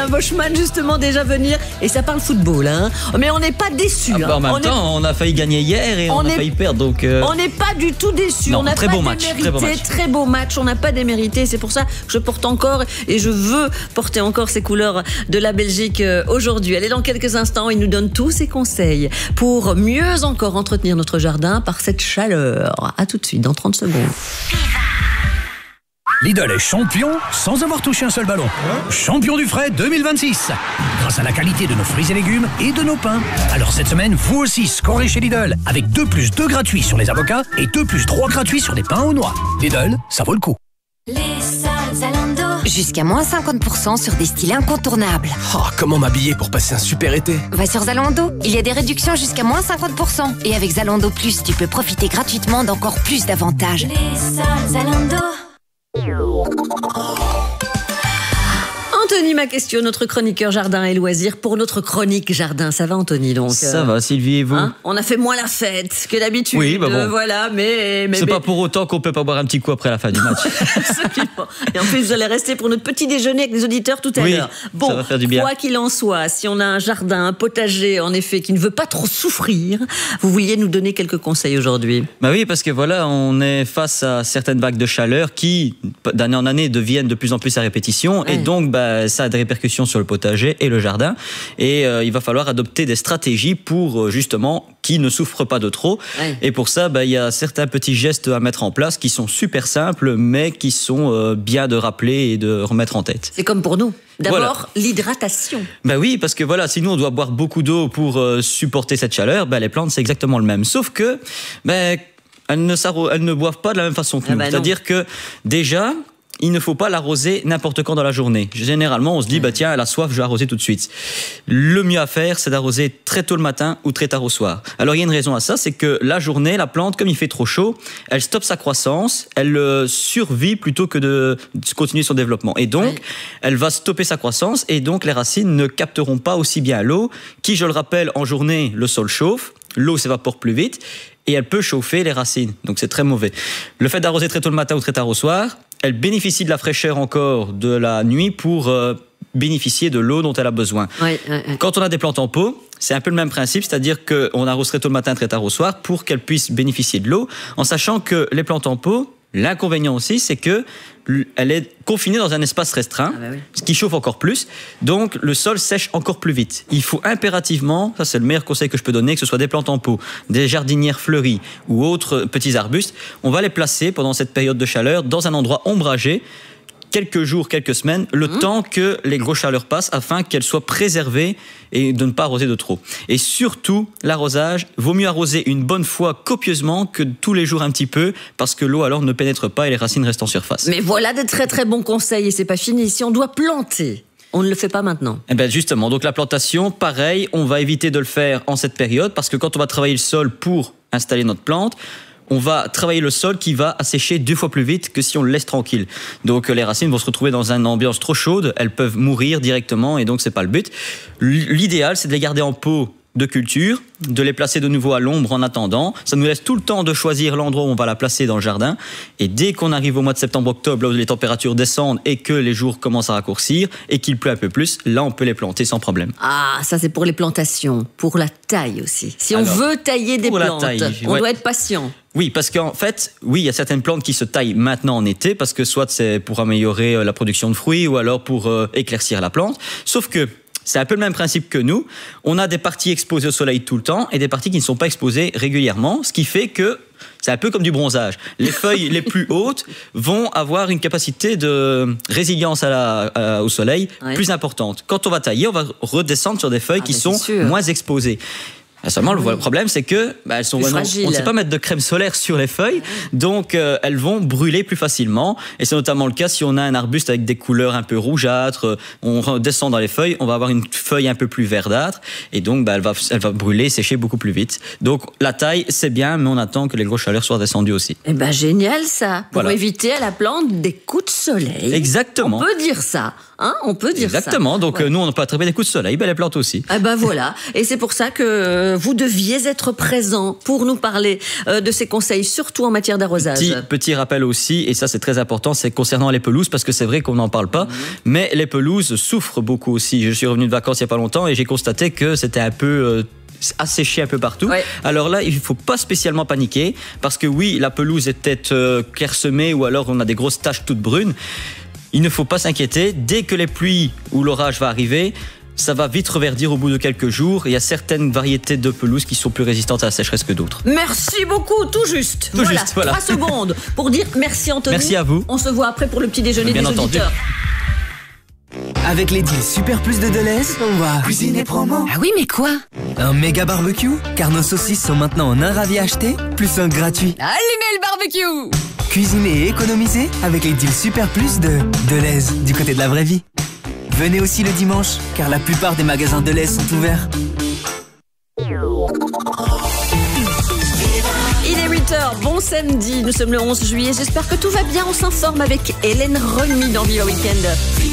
Boschman justement déjà venir et ça parle football mais on n'est pas déçus. En même temps, on a failli gagner hier et on a failli perdre donc on n'est pas du tout déçus. On n'a très pas beau match, très beau match, on n'a pas démérité, c'est pour ça que je porte encore et je veux porter encore ces couleurs de la Belgique aujourd'hui. Allez, dans quelques instants, il nous donne tous ses conseils pour mieux encore entretenir notre jardin par cette chaleur. À tout de suite dans 30 secondes. Lidl est champion sans avoir touché un seul ballon. Champion du frais 2026. Grâce à la qualité de nos fruits et légumes et de nos pains. Alors cette semaine, vous aussi scorez chez Lidl. Avec 2 + 2 gratuits sur les avocats et 2 + 3 gratuits sur les pains aux noix. Lidl, ça vaut le coup. Les soldes Zalando. Jusqu'à moins 50% sur des styles incontournables. Oh, comment m'habiller pour passer un super été? Va sur Zalando. Il y a des réductions jusqu'à moins 50%. Et avec Zalando Plus, tu peux profiter gratuitement d'encore plus d'avantages. Les soldes Zalando. Anthony ma question, notre chroniqueur jardin et loisirs pour notre chronique jardin. Ça va Anthony donc? Ça va Sylvie et vous? On a fait moins la fête que d'habitude. Oui, bon. Voilà, mais c'est pas pour autant qu'on peut pas boire un petit coup après la fin du match. Absolument. Et en plus vous allez rester pour notre petit déjeuner avec les auditeurs tout à l'heure. Bon, ça va faire du bien. Quoi qu'il en soit, si on a un jardin, un potager en effet qui ne veut pas trop souffrir, vous vouliez nous donner quelques conseils aujourd'hui? Bah oui, parce que voilà, on est face à certaines vagues de chaleur qui d'année en année deviennent de plus en plus à répétition et donc ça a des répercussions sur le potager et le jardin et il va falloir adopter des stratégies pour justement qu'ils ne souffrent pas de trop et pour ça il y a certains petits gestes à mettre en place qui sont super simples mais qui sont bien de rappeler et de remettre en tête. C'est comme pour nous. D'abord, l'hydratation. Bah oui, parce que voilà, si nous on doit boire beaucoup d'eau pour supporter cette chaleur, les plantes c'est exactement le même. Sauf que elles ne boivent pas de la même façon que nous. C'est-à-dire que déjà, il ne faut pas l'arroser n'importe quand dans la journée. Généralement, on se dit, tiens, elle a soif, je vais arroser tout de suite. Le mieux à faire, c'est d'arroser très tôt le matin ou très tard au soir. Alors, il y a une raison à ça, c'est que la journée, la plante, comme il fait trop chaud, elle stoppe sa croissance, elle survit plutôt que de continuer son développement. Et donc, elle va stopper sa croissance et donc les racines ne capteront pas aussi bien l'eau, qui, je le rappelle, en journée, le sol chauffe, l'eau s'évapore plus vite et elle peut chauffer les racines. Donc, c'est très mauvais. Le fait d'arroser très tôt le matin ou très tard au soir, elle bénéficie de la fraîcheur encore de la nuit pour bénéficier de l'eau dont elle a besoin. Quand on a des plantes en pot, c'est un peu le même principe, c'est-à-dire qu'on arrose très tôt le matin, très tard au soir pour qu'elles puissent bénéficier de l'eau, en sachant que les plantes en pot, l'inconvénient aussi, c'est que elle est confinée dans un espace restreint, ce qui chauffe encore plus, donc le sol sèche encore plus vite. Il faut impérativement, ça c'est le meilleur conseil que je peux donner, que ce soit des plantes en pot, des jardinières fleuries ou autres petits arbustes, on va les placer pendant cette période de chaleur dans un endroit ombragé, quelques jours, quelques semaines, le temps que les grosses chaleurs passent afin qu'elles soient préservées et de ne pas arroser de trop. Et surtout, l'arrosage, vaut mieux arroser une bonne fois copieusement que tous les jours un petit peu parce que l'eau alors ne pénètre pas et les racines restent en surface. Mais voilà de très très bons conseils et c'est pas fini. Si on doit planter, on ne le fait pas maintenant. Eh bien justement, donc la plantation, pareil, on va éviter de le faire en cette période parce que quand on va travailler le sol pour installer notre plante, on va travailler le sol qui va assécher 2 fois plus vite que si on le laisse tranquille. Donc les racines vont se retrouver dans une ambiance trop chaude, elles peuvent mourir directement et donc c'est pas le but. L'idéal, c'est de les garder en pot de culture, de les placer de nouveau à l'ombre en attendant. Ça nous laisse tout le temps de choisir l'endroit où on va la placer dans le jardin. Et dès qu'on arrive au mois de septembre-octobre, là où les températures descendent et que les jours commencent à raccourcir et qu'il pleut un peu plus, là on peut les planter sans problème. Ah, ça c'est pour les plantations, pour la taille aussi. Si on veut tailler des plantes, on doit être patient. Oui, parce qu'en fait, oui, il y a certaines plantes qui se taillent maintenant en été parce que soit c'est pour améliorer la production de fruits ou alors pour éclaircir la plante. Sauf que c'est un peu le même principe que nous. On a des parties exposées au soleil tout le temps et des parties qui ne sont pas exposées régulièrement, ce qui fait que c'est un peu comme du bronzage. Les feuilles les plus hautes vont avoir une capacité de résilience au soleil plus importante. Quand on va tailler, on va redescendre sur des feuilles qui sont moins exposées. Seulement, le problème, c'est que elles sont on ne sait pas mettre de crème solaire sur les feuilles, donc elles vont brûler plus facilement. Et c'est notamment le cas si on a un arbuste avec des couleurs un peu rougeâtres. On descend dans les feuilles, on va avoir une feuille un peu plus verdâtre, et donc elle va brûler, sécher beaucoup plus vite. Donc la taille, c'est bien, mais on attend que les grosses chaleurs soient descendues aussi. Eh ben génial ça, pour éviter à la plante des coups de soleil. Exactement. On peut dire ça. hein, on peut dire Exactement. ça. Donc nous, on peut attraper des coups de soleil, les plantes aussi. Ah ben voilà. Et c'est pour ça que vous deviez être présent pour nous parler de ces conseils, surtout en matière d'arrosage. Petit rappel aussi, et ça c'est très important, c'est concernant les pelouses, parce que c'est vrai qu'on n'en parle pas, mais les pelouses souffrent beaucoup aussi. Je suis revenu de vacances il n'y a pas longtemps et j'ai constaté que c'était un peu asséché un peu partout. Ouais. Alors là, il ne faut pas spécialement paniquer, parce que oui, la pelouse est peut-être clairsemée ou alors on a des grosses taches toutes brunes. Il ne faut pas s'inquiéter. Dès que les pluies ou l'orage va arriver, ça va vite reverdir au bout de quelques jours. Il y a certaines variétés de pelouses qui sont plus résistantes à la sécheresse que d'autres. Merci beaucoup, tout juste. Voilà. 3 secondes pour dire merci Anthony. Merci à vous. On se voit après pour le petit déjeuner des auditeurs. Avec les deals Super Plus de Deleuze, on va cuisiner promo. Ah oui, mais quoi? Un méga barbecue, car nos saucisses sont maintenant en un ravi acheté, plus un gratuit. Allumez le barbecue! Cuisiner et économiser avec les deals Super Plus de Deleuze, du côté de la vraie vie. Venez aussi le dimanche, car la plupart des magasins Deleuze sont ouverts. Il est 8h, bon samedi, nous sommes le 11 juillet, j'espère que tout va bien, on s'informe avec Hélène Remy dans Viva Weekend.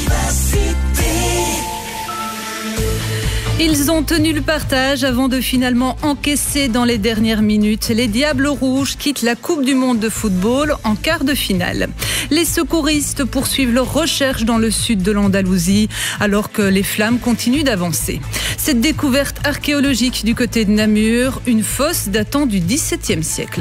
Ils ont tenu le partage avant de finalement encaisser dans les dernières minutes. Les Diables Rouges quittent la Coupe du Monde de football en quart de finale. Les secouristes poursuivent leurs recherches dans le sud de l'Andalousie alors que les flammes continuent d'avancer. Cette découverte archéologique du côté de Namur, une fosse datant du XVIIe siècle.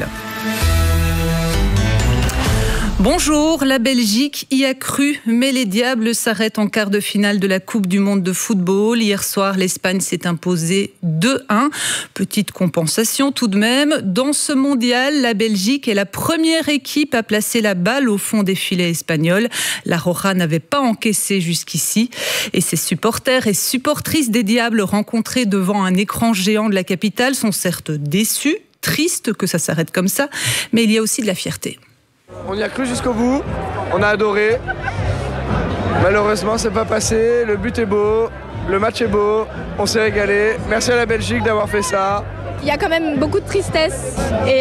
Bonjour, la Belgique y a cru, mais les Diables s'arrêtent en quart de finale de la Coupe du Monde de football. Hier soir, l'Espagne s'est imposée 2-1. Petite compensation tout de même. Dans ce mondial, la Belgique est la première équipe à placer la balle au fond des filets espagnols. La Roja n'avait pas encaissé jusqu'ici. Et ses supporters et supportrices des Diables rencontrés devant un écran géant de la capitale sont certes déçus, tristes que ça s'arrête comme ça, mais il y a aussi de la fierté. On y a cru jusqu'au bout, on a adoré. Malheureusement, c'est pas passé. Le but est beau, le match est beau, on s'est régalé. Merci à la Belgique d'avoir fait ça. Il y a quand même beaucoup de tristesse et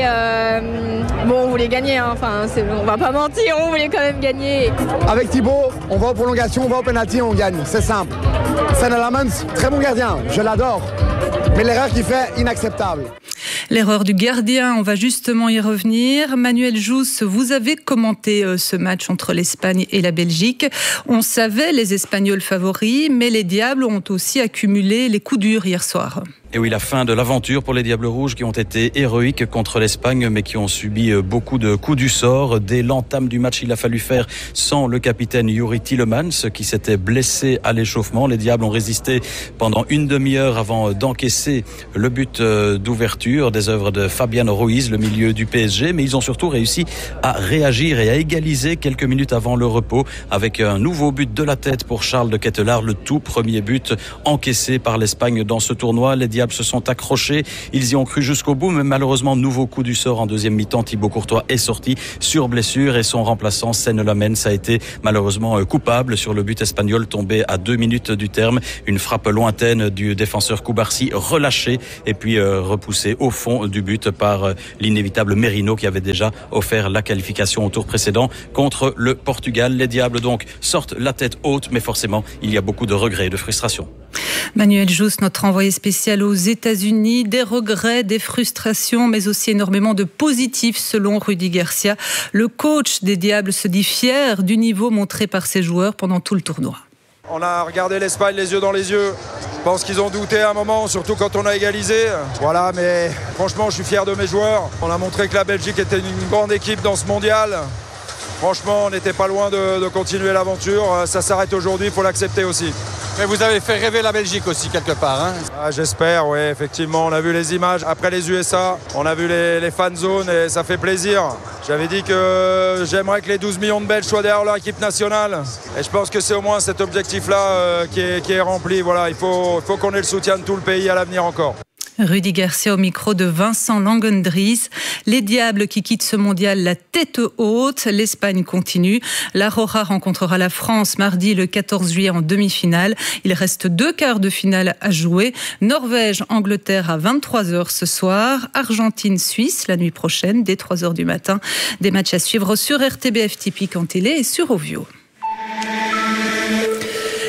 bon, on voulait gagner, hein. Enfin, on va pas mentir, on voulait quand même gagner. Avec Thibaut, on va en prolongation, on va au penalty, on gagne, c'est simple. Senelamans, très bon gardien, je l'adore, mais l'erreur qu'il fait, inacceptable. L'erreur du gardien, on va justement y revenir. Manuel Jousse, vous avez commenté ce match entre l'Espagne et la Belgique. On savait les Espagnols favoris, mais les Diables ont aussi accumulé les coups durs hier soir. Et oui, la fin de l'aventure pour les Diables Rouges qui ont été héroïques contre l'Espagne, mais qui ont subi beaucoup de coups du sort. Dès l'entame du match, il a fallu faire sans le capitaine Yuri Tillemans, qui s'était blessé à l'échauffement. Les Diables ont résisté pendant une demi-heure avant d'encaisser le but d'ouverture des œuvres de Fabian Ruiz, le milieu du PSG. Mais ils ont surtout réussi à réagir et à égaliser quelques minutes avant le repos avec un nouveau but de la tête pour Charles de Ketelaar, le tout premier but encaissé par l'Espagne dans ce tournoi. Les Diables se sont accrochés, ils y ont cru jusqu'au bout, mais malheureusement, nouveau coup du sort en deuxième mi-temps. Thibaut Courtois est sorti sur blessure et son remplaçant Senelamens a été malheureusement coupable sur le but espagnol tombé à 2 minutes du terme. Une frappe lointaine du défenseur Koubarsi relâchée et puis repoussée au fond du but par l'inévitable Merino qui avait déjà offert la qualification au tour précédent contre le Portugal. Les Diables donc sortent la tête haute, mais forcément, il y a beaucoup de regrets et de frustration. Manuel Jousse, notre envoyé spécial aux États-Unis, des regrets, des frustrations, mais aussi énormément de positifs selon Rudy Garcia. Le coach des Diables se dit fier du niveau montré par ses joueurs pendant tout le tournoi. On a regardé l'Espagne les yeux dans les yeux. Je pense qu'ils ont douté à un moment, surtout quand on a égalisé. Voilà, mais franchement, je suis fier de mes joueurs. On a montré que la Belgique était une grande équipe dans ce mondial. Franchement, on n'était pas loin de continuer l'aventure. Ça s'arrête aujourd'hui, il faut l'accepter aussi. Mais vous avez fait rêver la Belgique aussi quelque part, hein? J'espère, oui, effectivement. On a vu les images après les USA, on a vu les fan zones et ça fait plaisir. J'avais dit que j'aimerais que les 12 millions de Belges soient derrière leur équipe nationale. Et je pense que c'est au moins cet objectif-là qui est rempli. Voilà, il faut qu'on ait le soutien de tout le pays à l'avenir encore. Rudy Garcia au micro de Vincent Langendries. Les Diables qui quittent ce mondial la tête haute. L'Espagne continue. La Roja rencontrera la France mardi le 14 juillet en demi-finale. Il reste 2 quarts de finale à jouer. Norvège-Angleterre à 23h ce soir. Argentine-Suisse la nuit prochaine dès 3h du matin. Des matchs à suivre sur RTBF Typique en télé et sur Ovio.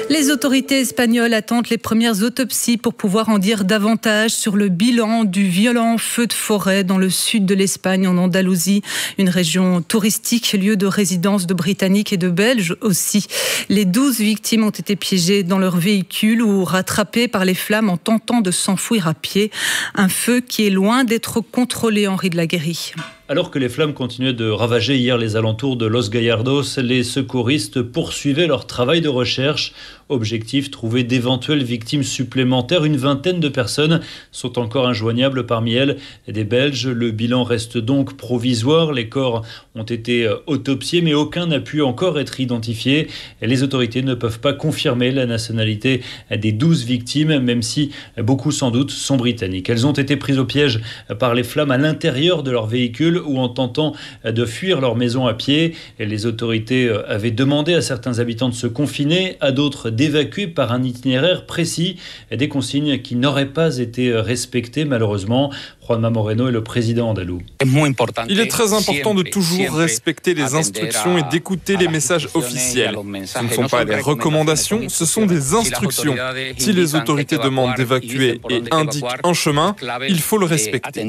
Les autorités espagnoles attendent les premières autopsies pour pouvoir en dire davantage sur le bilan du violent feu de forêt dans le sud de l'Espagne, en Andalousie, une région touristique, lieu de résidence de Britanniques et de Belges aussi. Les 12 victimes ont été piégées dans leur véhicule ou rattrapées par les flammes en tentant de s'enfuir à pied. Un feu qui est loin d'être contrôlé, Henri de la Guéry. Alors que les flammes continuaient de ravager hier les alentours de Los Gallardos, les secouristes poursuivaient leur travail de recherche. Objectif, trouver d'éventuelles victimes supplémentaires. Une vingtaine de personnes sont encore injoignables, parmi elles des Belges. Le bilan reste donc provisoire. Les corps ont été autopsiés, mais aucun n'a pu encore être identifié. Les autorités ne peuvent pas confirmer la nationalité des 12 victimes, même si beaucoup sans doute sont britanniques. Elles ont été prises au piège par les flammes à l'intérieur de leur véhicule ou en tentant de fuir leur maison à pied. Les autorités avaient demandé à certains habitants de se confiner, à d'autres d'évacuer par un itinéraire précis, des consignes qui n'auraient pas été respectées malheureusement. Juanma Moreno est le président andalou. Il est très important de toujours respecter les instructions et d'écouter les messages officiels. Ce ne sont pas des recommandations, ce sont des instructions. Si les autorités demandent d'évacuer et indiquent un chemin, il faut le respecter.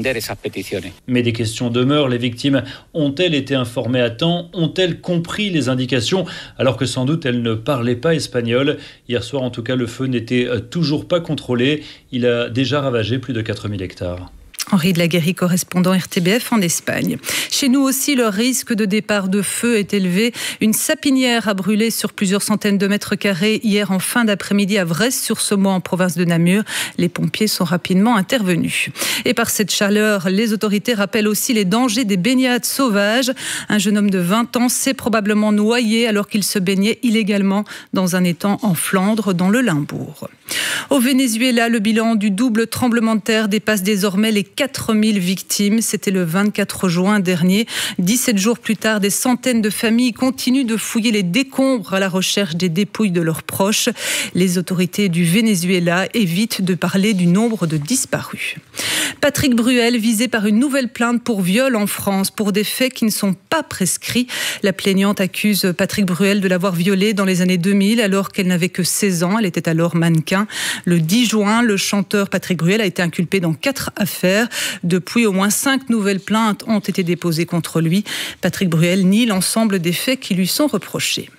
Mais des questions demeurent. Les victimes ont-elles été informées à temps? Ont-elles compris les indications alors que sans doute elles ne parlaient pas espagnol? Hier soir, en tout cas, le feu n'était toujours pas contrôlé. Il a déjà ravagé plus de 4000 hectares. Henri de la Guéry, correspondant RTBF en Espagne. Chez nous aussi, le risque de départ de feu est élevé. Une sapinière a brûlé sur plusieurs centaines de mètres carrés hier en fin d'après-midi à Vresse-sur-Semois en province de Namur. Les pompiers sont rapidement intervenus. Et par cette chaleur, les autorités rappellent aussi les dangers des baignades sauvages. Un jeune homme de 20 ans s'est probablement noyé alors qu'il se baignait illégalement dans un étang en Flandre, dans le Limbourg. Au Venezuela, le bilan du double tremblement de terre dépasse désormais les 4000 victimes. C'était le 24 juin dernier. 17 jours plus tard, des centaines de familles continuent de fouiller les décombres à la recherche des dépouilles de leurs proches. Les autorités du Venezuela évitent de parler du nombre de disparus. Patrick Bruel, visé par une nouvelle plainte pour viol en France, pour des faits qui ne sont pas prescrits. La plaignante accuse Patrick Bruel de l'avoir violée dans les années 2000 alors qu'elle n'avait que 16 ans. Elle était alors mannequin. Le 10 juin, le chanteur Patrick Bruel a été inculpé dans 4 affaires. Depuis, au moins 5 nouvelles plaintes ont été déposées contre lui. Patrick Bruel nie l'ensemble des faits qui lui sont reprochés.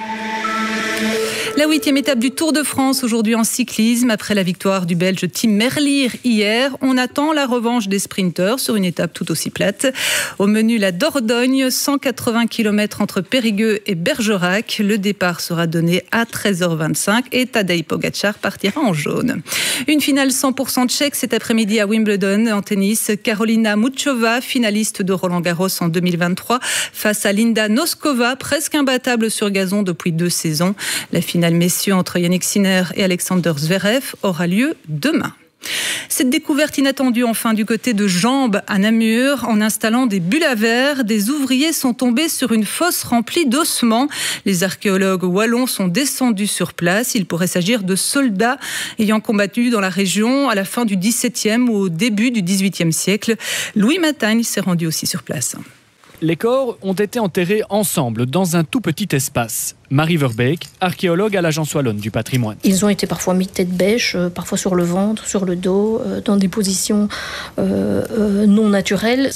La 8e étape du Tour de France aujourd'hui en cyclisme. Après la victoire du Belge Tim Merlier hier, on attend la revanche des sprinteurs sur une étape tout aussi plate. Au menu, la Dordogne, 180 km entre Périgueux et Bergerac. Le départ sera donné à 13h25 et Tadej Pogačar partira en jaune. Une finale 100% tchèque cet après-midi à Wimbledon en tennis. Karolina Muchova, finaliste de Roland-Garros en 2023, face à Linda Noskova, presque imbattable sur gazon depuis 2 saisons. La finale messieurs entre Yannick Sinner et Alexander Zverev aura lieu demain. Cette découverte inattendue enfin du côté de Jambes à Namur. En installant des bulles à verre, des ouvriers sont tombés sur une fosse remplie d'ossements. Les archéologues wallons sont descendus sur place. Il pourrait s'agir de soldats ayant combattu dans la région à la fin du XVIIe ou au début du XVIIIe siècle. Louis Matagne s'est rendu aussi sur place. Les corps ont été enterrés ensemble dans un tout petit espace. Marie Verbeek, archéologue à l'Agence wallonne du patrimoine. Ils ont été parfois mis tête bêche, parfois sur le ventre, sur le dos, dans des positions non naturelles.